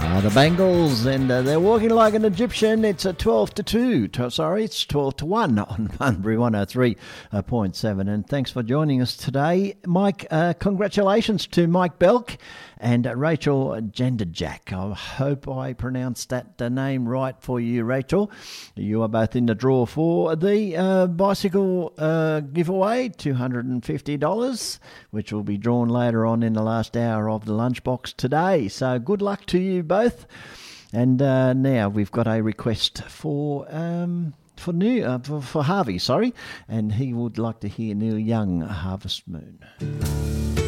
The Bengals, and they're walking like an Egyptian. It's a 12 to 2. It's 12 to 1 on Bunbury 103.7. And thanks for joining us today, Mike. Congratulations to Mike Belk and Rachel Genderjack. I hope I pronounced that name right for you, Rachel. You are both in the draw for the bicycle giveaway, $250, which will be drawn later on in the last hour of the lunchbox today. So good luck to you both. And now we've got a request for Harvey, and he would like to hear Neil Young, Harvest Moon.